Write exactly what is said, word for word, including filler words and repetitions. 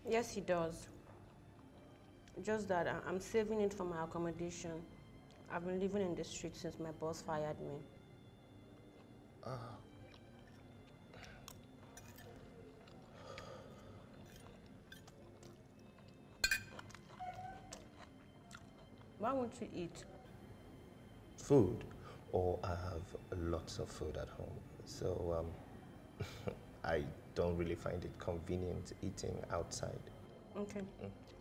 Yes, he does. Just that I- I'm saving it for my accommodation. I've been living in the street since my boss fired me. Ah. Why won't you eat? Food? Or I have lots of food at home. So um, I don't really find it convenient eating outside. Okay. Mm.